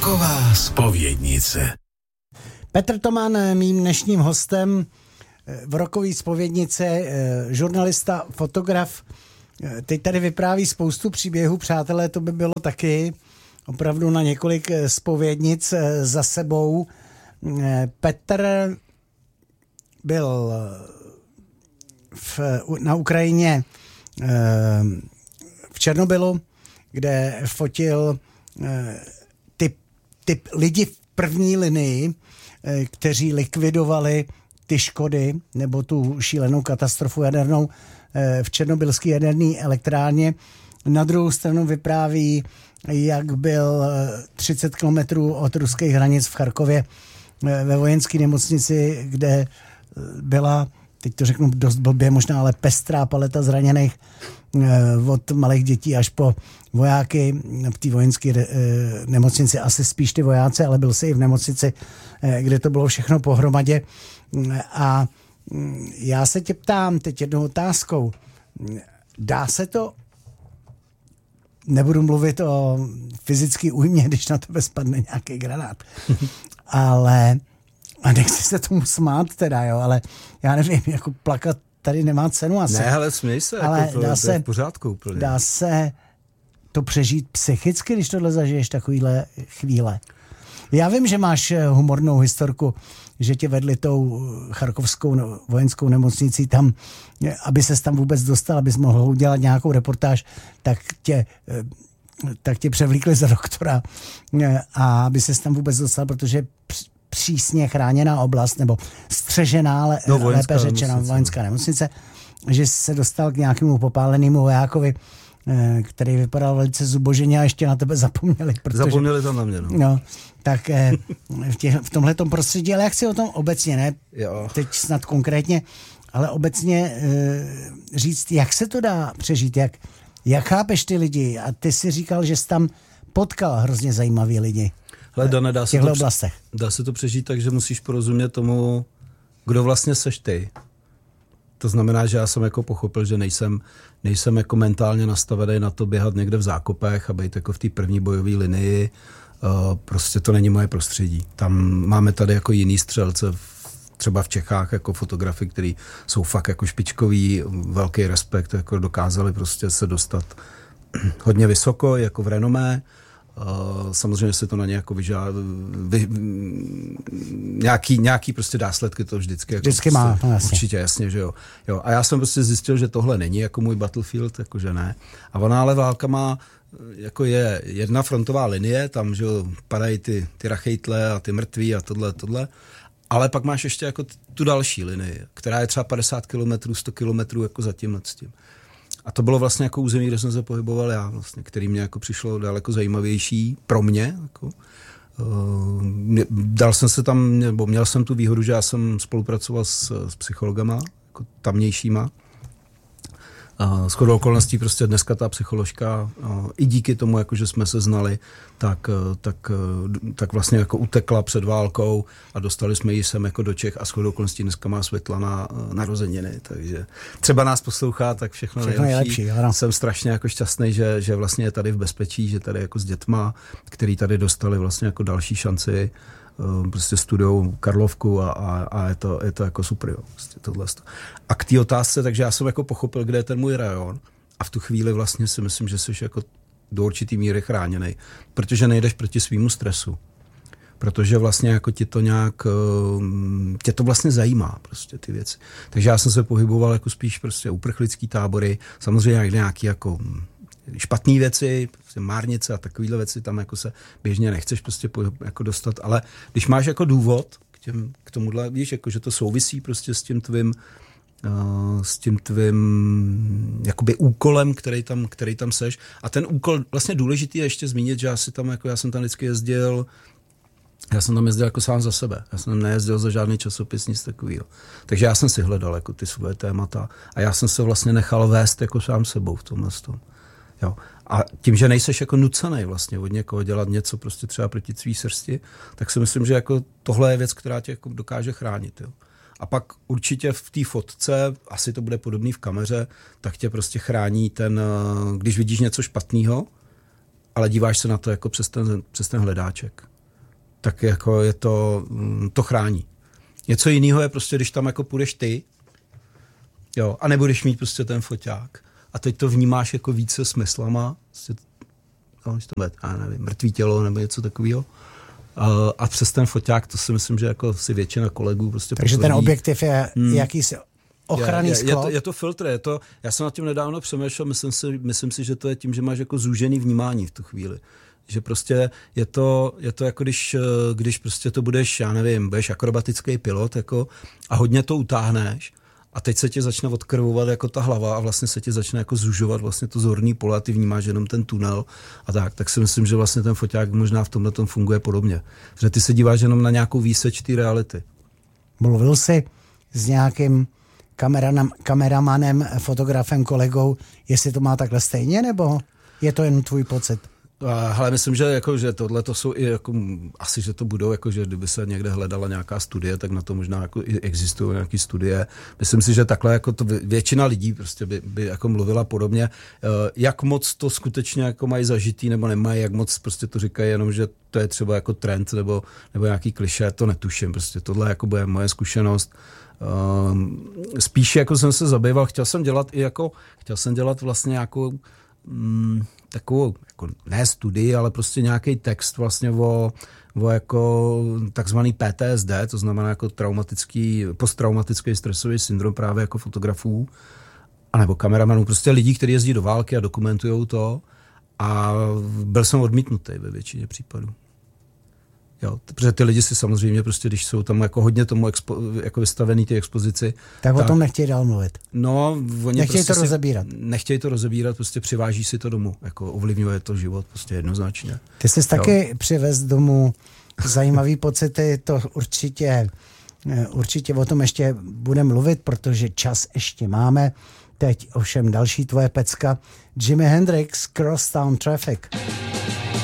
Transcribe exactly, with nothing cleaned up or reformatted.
Roková zpovědnice. Petr Toman, mým dnešním hostem v Rokové zpovědnice, žurnalista, fotograf. Teď tady vypráví spoustu příběhů, přátelé, to by bylo taky opravdu na několik zpovědnic za sebou. Petr byl v, na Ukrajině v Černobylu, kde fotil ty, ty lidi v první linii, kteří likvidovali ty škody nebo tu šílenou katastrofu jadernou v černobylské jaderné elektrárně. Na druhou stranu vypráví, jak byl třicet kilometrů od ruských hranic v Charkově ve vojenské nemocnici, kde byla, teď to řeknu dost blbě možná, ale pestrá paleta zraněných od malých dětí až po vojáky v té vojenské nemocnici, asi spíš ty vojáci, ale byl se i v nemocnici, kde to bylo všechno pohromadě. A já se tě ptám teď jednou otázkou. Dá se to, nebudu mluvit o fyzické újmě, když na tebe spadne nějaký granát, ale, a nechci se tomu smát teda, jo, ale já nevím, jako plakat tady nemá cenu asi. Ne, ale směj se, ale jako to, dá to se, je v pořádku úplně. Dá se to přežít psychicky, když tohle zažiješ takovýhle chvíle. Já vím, že máš humornou historku, že tě vedli tou charkovskou vojenskou nemocnicí tam, aby ses tam vůbec dostal, abys mohl udělat nějakou reportáž, tak tě, tak tě převlíkli za doktora a aby ses tam vůbec dostal, protože přísně chráněná oblast, nebo střežená, ale no, lépe řečeno vojenská nemocnice, že se dostal k nějakému popálenému vojákovi, který vypadal velice zuboženě a ještě na tebe zapomněli. Protože, zapomněli tam na mě, no. no tak v, těch, v tomhletom prostředí, ale já chci o tom obecně, ne? Jo. Teď snad konkrétně, ale obecně říct, jak se to dá přežít, jak, jak chápeš ty lidi, a ty si říkal, že jsi tam potkal hrozně zajímavý lidi. Hele, Dane, dá v těchto se to, oblastech. Dá se to přežít tak, že musíš porozumět tomu, kdo vlastně seš ty. To znamená, že já jsem jako pochopil, že nejsem, nejsem jako mentálně nastavený na to běhat někde v zákopech a být jako v té první bojové linii. Uh, prostě to není moje prostředí. Tam máme tady jako jiný střelce, v, třeba v Čechách jako fotografy, který jsou fakt jako špičkový, velký respekt, jako dokázali prostě se dostat hodně vysoko, jako v renomé. Uh, samozřejmě se to na ně jako vyžá, vy, nějaký, nějaký prostě následky to vždycky. Jako vždycky prostě, má, no jasně. Určitě, jasně, že jo. jo. A já jsem prostě zjistil, že tohle není jako můj battlefield, jakože ne. A ona ale válka má, jako je jedna frontová linie, tam, že jo, padají ty, ty rachejtle a ty mrtví a tohle, tohle. Ale pak máš ještě jako tu další linii, která je třeba padesát kilometrů, sto kilometrů jako za tímhle s tím. A to bylo vlastně jako území, kde jsem se pohyboval já, vlastně, který mě jako přišlo daleko zajímavější pro mě. Jako. Uh, dal jsem se tam, nebo měl jsem tu výhodu, že já jsem spolupracoval s, s psychologama, jako tamnějšíma. Uh, shodou okolností prostě dneska ta psycholožka, uh, i díky tomu, jako, že jsme se znali, tak, uh, tak, uh, tak vlastně jako utekla před válkou a dostali jsme ji sem jako do Čech a shodou okolností dneska má Světlana uh, narozeniny, takže třeba nás poslouchá, tak všechno, všechno nejlepší. nejlepší Jsem strašně jako šťastný, že, že vlastně je tady v bezpečí, že tady jako s dětma, který tady dostali vlastně jako další šanci, prostě studujou Karlovku a, a, a je, to, je to jako super, jo, prostě tohle. A k té otázce, takže já jsem jako pochopil, kde je ten můj rajon a v tu chvíli vlastně si myslím, že jsi jako do určitý míry chráněnej, protože nejdeš proti svýmu stresu. Protože vlastně jako ti to nějak, tě to vlastně zajímá prostě ty věci. Takže já jsem se pohyboval jako spíš prostě uprchlický tábory, samozřejmě nějaký jako špatné věci, prostě márnice a takovéhle věci tam jako se běžně nechceš prostě jako dostat, ale když máš jako důvod k, těm, k tomuhle, víš, jako, že to souvisí prostě s tím tvým uh, s tím tvým jakoby úkolem, který tam, který tam seš, a ten úkol vlastně důležitý je ještě zmínit, že já si tam jako, já jsem tam vždycky jezdil Já jsem tam jezdil jako sám za sebe. Já jsem nejezdil za žádný časopis, nic takového. Takže já jsem si hledal jako ty svoje témata a já jsem se vlastně nechal vést jako sám sebou v tomhle tom. Jo. A tím, že nejseš jako nucenej vlastně od někoho dělat něco prostě třeba proti svý srsti, tak si myslím, že jako tohle je věc, která tě jako dokáže chránit. Jo. A pak určitě v té fotce, asi to bude podobný v kameře, tak tě prostě chrání ten, když vidíš něco špatného, ale díváš se na to jako přes ten, přes ten hledáček. tak jako je to, to chrání. Něco jiného je prostě, když tam jako půjdeš ty, jo, a nebudeš mít prostě ten foťák. A teď to vnímáš jako více smyslama, prostě, no, to bude, já nevím, mrtvý tělo nebo něco takového. A, a přes ten foťák, to si myslím, že jako si většina kolegů prostě Takže potvrdí. ten objektiv je hmm. jakýsi ochranný je, je, sklo? Je to, je to filtr, je to, já jsem nad tím nedávno přemýšlel, myslím si, myslím si, že to je tím, že máš jako zúžený vnímání v tu chvíli. Že prostě je to, je to jako když, když prostě to budeš, já nevím, budeš akrobatický pilot jako, a hodně to utáhneš a teď se ti začne odkrvovat jako ta hlava a vlastně se ti začne jako zužovat vlastně to zorný pole a ty vnímáš jenom ten tunel a tak, tak si myslím, že vlastně ten foťák možná v tomhle tom funguje podobně. Že ty se díváš jenom na nějakou výseč té reality. Mluvil jsi s nějakým kameranam, kameramanem, fotografem, kolegou, jestli to má takhle stejně, nebo je to jen tvůj pocit? Ale myslím, že, jako, že tohle to jsou i jako, asi, že to budou, jako, že kdyby se někde hledala nějaká studie, tak na to možná jako existují nějaké studie. Myslím si, že takhle jako to většina lidí prostě by, by jako mluvila podobně. Jak moc to skutečně jako mají zažitý nebo nemají, jak moc prostě to říkají, jenom že to je třeba jako trend nebo, nebo nějaký klišé, to netuším. Prostě tohle jako bude moje zkušenost. Spíš jako jsem se zabýval, chtěl jsem dělat i jako, chtěl jsem dělat vlastně nějakou mm, takovou, jako ne studii, ale prostě nějaký text vlastně o, o jako takzvaný P T S D, to znamená jako traumatický, posttraumatický stresový syndrom právě jako fotografů, anebo kameramanů, prostě lidí, kteří jezdí do války a dokumentujou to a byl jsem odmítnutý ve většině případů. Jo, protože ty lidi si samozřejmě prostě, když jsou tam jako hodně tomu expo, jako vystavený ty expozici. Tak, tak o tom nechtějí dál mluvit. No, oni nechtějí prostě to rozebírat. Nechtějí to rozebírat, prostě přiváží si to domů. Jako ovlivňuje to život prostě jednoznačně. Ty jsi taky přivez domů zajímavý pocity, to určitě, určitě o tom ještě budeme mluvit, protože čas ještě máme. Teď ovšem další tvoje pecka. Jimi Hendrix, Crosstown Traffic.